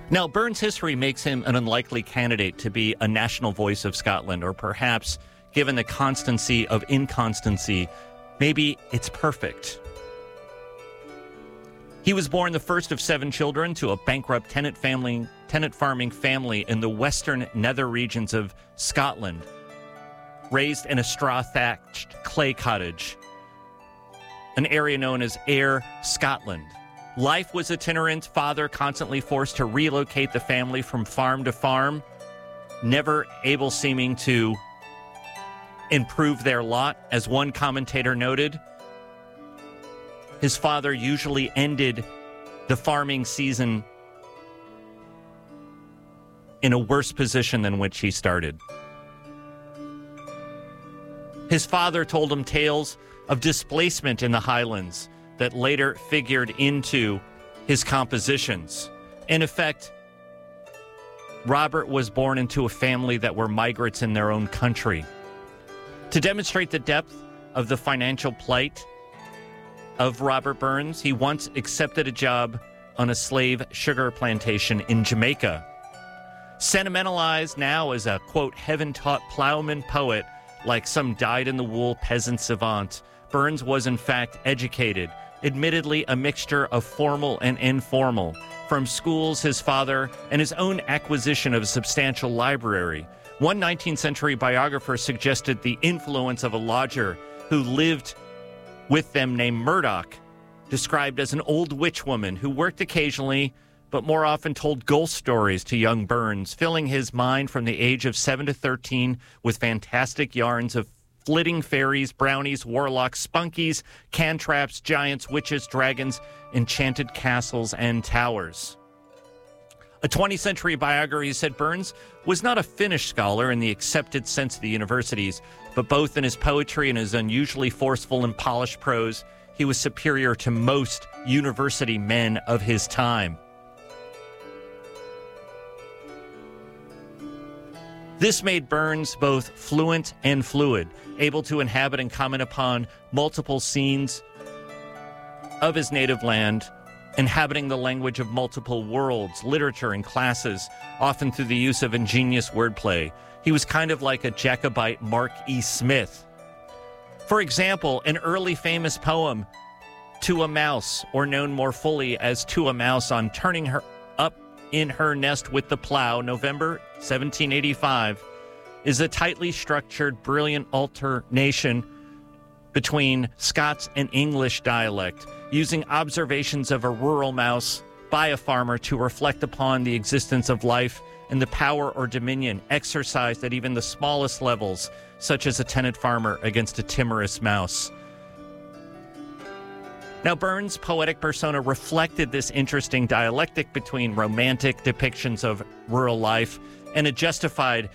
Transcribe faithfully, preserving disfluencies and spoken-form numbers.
Now, Burns' history makes him an unlikely candidate to be a national voice of Scotland, or perhaps, given the constancy of inconstancy, maybe it's perfect. He was born the first of seven children to a bankrupt tenant family, tenant farming family in the western nether regions of Scotland, raised in a straw-thatched clay cottage, an area known as Ayr, Scotland. Life was itinerant, father constantly forced to relocate the family from farm to farm, never able seeming to improve their lot. As one commentator noted, his father usually ended the farming season in a worse position than which he started. His father told him tales of displacement in the Highlands that later figured into his compositions. In effect, Robert was born into a family that were migrants in their own country. To demonstrate the depth of the financial plight of Robert Burns, he once accepted a job on a slave sugar plantation in Jamaica. Sentimentalized now as a, quote, heaven-taught plowman poet, like some dyed-in-the-wool peasant savant, Burns was in fact educated, admittedly a mixture of formal and informal, from schools, his father, and his own acquisition of a substantial library. One nineteenth century biographer suggested the influence of a lodger who lived with them named Murdoch, described as an old witch woman who worked occasionally, but more often told ghost stories to young Burns, filling his mind from the age of seven to thirteen with fantastic yarns of flitting fairies, brownies, warlocks, spunkies, cantraps, giants, witches, dragons, enchanted castles, and towers. A twentieth century biography said Burns was not a finished scholar in the accepted sense of the universities, but both in his poetry and his unusually forceful and polished prose, he was superior to most university men of his time. This made Burns both fluent and fluid, able to inhabit and comment upon multiple scenes of his native land, inhabiting the language of multiple worlds, literature, and classes, often through the use of ingenious wordplay. He was kind of like a Jacobite Mark E. Smith. For example, an early famous poem, To a Mouse, or known more fully as To a Mouse on Turning Her Up in Her Nest with the Plow, November seventeen eighty-five, is a tightly structured, brilliant alternation between Scots and English dialect, using observations of a rural mouse by a farmer to reflect upon the existence of life and the power or dominion exercised at even the smallest levels, such as a tenant farmer against a timorous mouse. Now, Burns' poetic persona reflected this interesting dialectic between romantic depictions of rural life and a justified